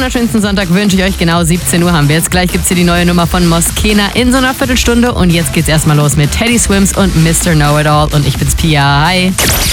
wunderschönsten Sonntag wünsche ich euch. Genau 17 Uhr haben wir jetzt. Gleich gibt's hier die neue Nummer von Moskena in so einer Viertelstunde. Und jetzt geht's erstmal los mit Teddy Swims und Mr. Know-It-All. Und ich bin's Pia. Hi.